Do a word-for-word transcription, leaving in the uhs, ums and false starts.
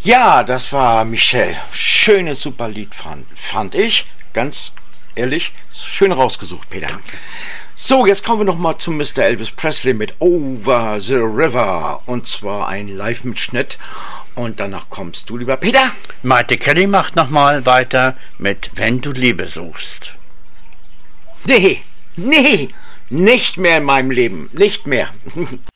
Ja, das war Michelle. Schönes, super Lied fand, fand ich. Ganz ehrlich, schön rausgesucht, Peter. Danke. So, jetzt kommen wir noch mal zu Mister Elvis Presley mit Over the River. Und zwar ein Live-Mitschnitt. Und danach kommst du, lieber Peter. Maite Kelly macht nochmal weiter mit Wenn du Liebe suchst. Nee, nee, nicht mehr in meinem Leben. Nicht mehr.